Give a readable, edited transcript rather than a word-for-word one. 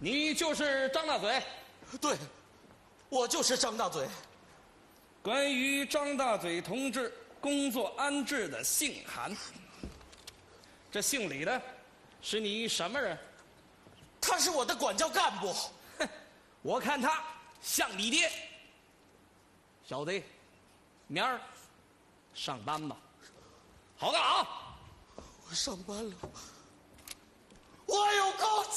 你就是张大嘴。 对，我就是张大嘴。 关于张大嘴同志工作安置的信函，这信里的是你什么人？ 他是我的管教干部。 哼，我看他像你爹。小子，明儿上班吧。好干啊！ 我上班了，我有工